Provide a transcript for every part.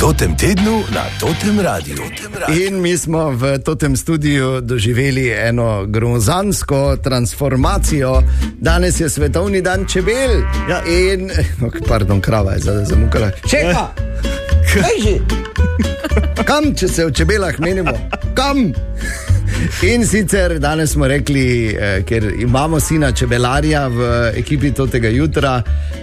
Totem tednu na Totem Radiu. In mi smo v Totem studiu doživeli eno grozansko transformacijo. Danes je svetovni dan čebel. Ja. In, pardon, krava je zdaj zamukala. Čeka! Kaj že? Kam, če se o čebelah menimo? Kam? In sicer danes smo rekli, ker imamo sina čebelarja v ekipi Totega jutra,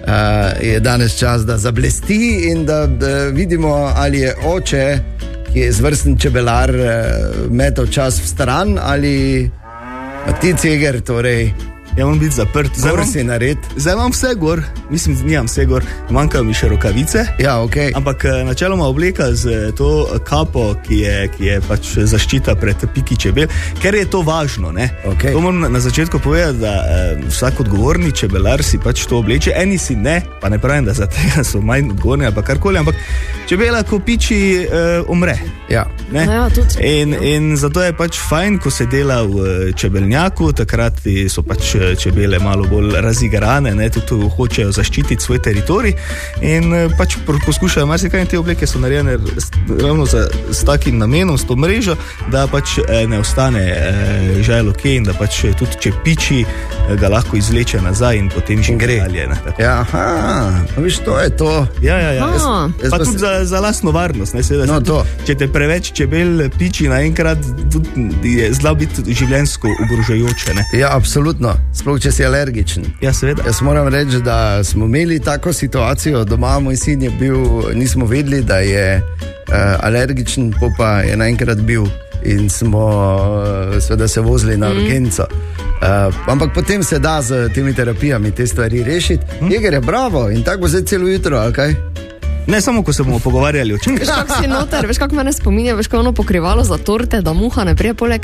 je danes čas, da zablesti in da vidimo, ali je oče, ki je izvrsten čebelar, metal čas v stran, ali ti Ceger, torej. Ja, moram biti zaprt. Gor si nared. Zdaj imam vse gor, mislim, nimam vse gor, manjkajo mi še rokavice. Ja, ok. Ampak načeloma obleka z to kapo, ki je pač zaščita pred piki čebel, ker je to važno, ne? Okay. To moram na začetku povedati, da vsak odgovorni čebelar si pač to obleče, eni si ne, pa ne pravim, da za tega so manj odgovorni ali pa karkoli, ampak čebela, ko piči, umre. Ja. Ne? Ja, tudi. In zato je pač fajn, ko se dela v čebelnjaku, takrat so pač čebele malo bolj razigrane, ne, tudi hočejo zaščititi svoj teritorij in pač poskušajo marsikaj in te obleke so narejene ravno s takim namenom, s to mrežo, da pač ne ostane žajlo kje in da pač tudi če piči, ga lahko izvleče nazaj in potem že gre dalje. Ja, aha, viš, to je to. Ja. Pa tudi za lastno varnost, ne, seveda. No, to. Če te preveč čebel piči naenkrat, je zelo biti življenjsko ogrožajoče, ne. Ja, absolutno. Sploh, če si alergičen. Ja, seveda. Jaz moram reči, da smo imeli tako situacijo doma, moj sin je bil, nismo vedeli, da je alergičen, pa je naenkrat bil in smo seveda se vozili na urgenco. Ampak potem se da z temi terapijami te stvari rešiti. Jeger je bravo in tako bo zdaj celo jutro, ali kaj? Ne samo, ko se bomo pogovarjali o čem. Veš, kako si noter, veš, kako mene spominja, veš, kako ono pokrivalo za torte, da muha ne prije poleg.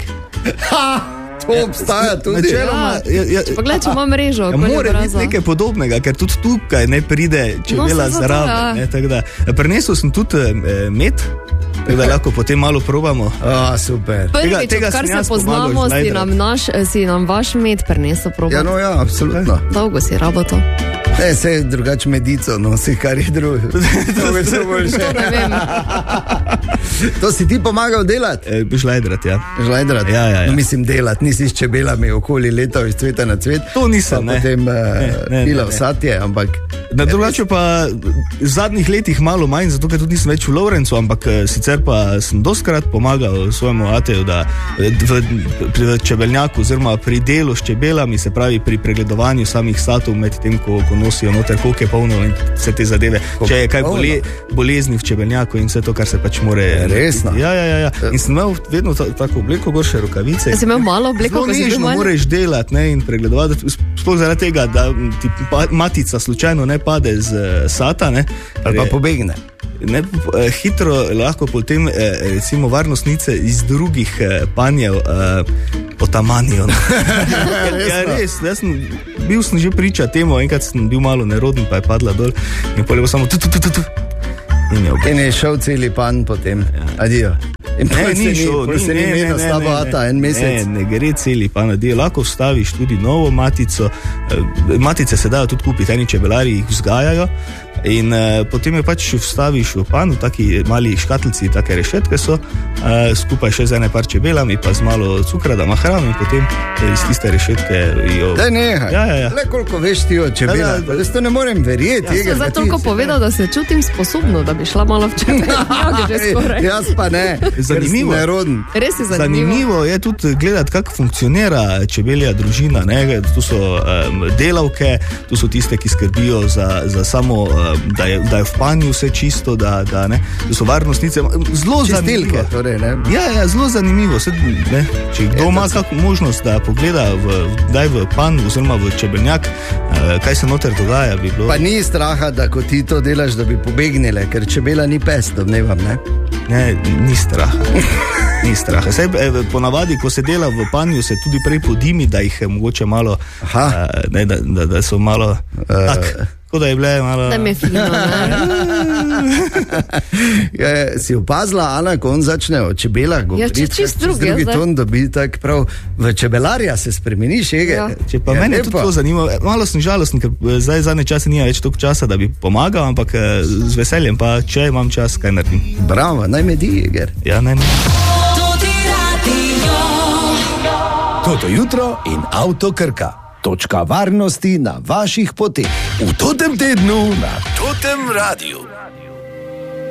To obstaja tudi. Poglej, če imam mrežo. Mora biti nekaj podobnega, ker tudi tukaj ne pride čebela zraven. Ja. Prinesel sem tudi med, tako da lahko potem malo probamo. Super. Prvič, kar se poznamo, si nam vaš med prinesel probati. Ja, no ja, absolutno. Dolgo si rabo to. Ne, se je drugače medico, nosi, kar je drugo. To ne vem. To si ti pomagal delati? Žlajdrat, ja. Žlajdrat? Ja. No, mislim delati, nisi s čebelami okoli letal iz cveta na cvet. To nisem, ne. Potem pila vsatje, ampak... Drugače pa v zadnjih letih malo manj, zato ker tudi nisem več v Lovrencu, ampak sicer pa sem doskrat pomagal svojemu ateju, da v čebelnjaku oziroma pri delu s čebelami, se pravi pri pregledovanju samih satov med tem, ko nosijo noter, koliko je polno in vse te zadeve. Če je kaj bolezni v čebelnjaku in vse to, kar se pač more... Resno? Ja. In sem imel vedno tako obleko, gorše rokavice. Si imel malo obleko, ko si bil manj? Moraš delati, ne, in pregledovati, sploh zaradi tega, da ti matica slučajno ne pade z sata, ne. Ali pa pobegne. Ne, hitro lahko potem recimo varnostnice iz drugih panjev otamanijo. Ja, res, bil sem že priča temu, enkrat sem bil malo neroden, pa je padla dol in potem je samo in je šel celi pan potem. Adijo. In ni šel, ne gre celi pan, adijo. Lahko vstaviš tudi novo matico. Matice se dajo tudi kupiti, eni čebelari jih vzgajajo in potem jo pač vstaviš v pan, v taki mali škatlici, take rešetke so, skupaj še z ene par čebelami, pa z malo cukra, da ima hrano in potem iz tiste rešetke jo... Daj nehaj, ja. Le koliko veš ti o čebelah, jaz to ne morem verjeti. Jaz sem zdaj toliko povedal, da se čutim sposobno, da bi šla malo v čebeljak že skoraj. Jaz pa ne, zanimivo. Res je zanimivo. Zanimivo je tudi gledati, kako funkcionira čebelja družina, ne? Tu so delavke, tu so tiste, ki skrbijo za samo, da je v panju vse čisto, da ne, tu so varnostnice, zelo zanimivo. Torej, ne? Ja, zelo zanimivo. Ne? Če kdo ima kakšno možnost, da pogleda v pan oziroma v čebelnjak, kaj se noter dogaja, bi bilo... Pa ni straha, da ko ti to delaš, da bi pobegnile, ker čebela ni pes, domnevam, ne? Ne, ni straha. Ni straha. Saj, ponavadi, ko se dela v panju, se tudi prej podimi, da jih mogoče malo, da so malo tak. Tako da je bile malo... Da mi je fino, ne? Si opazila, Ana, ko on začne o čebelah govoriti, Ja, čist drugi ton dobi, tak prav v čebelarja se spremeniš, Ja. Če pa mene tudi to zanima, malo sem žalosten, ker zdaj zadnje čase nima več toliko časa, da bi pomagal, ampak z veseljem pa, če imam čas, kaj naredim. Bravo, naj me diger. Ja, ne. Toto jutro in Avto Krka. Točka varnosti na vaših poteh. V Totem tednu na Totem Radiu.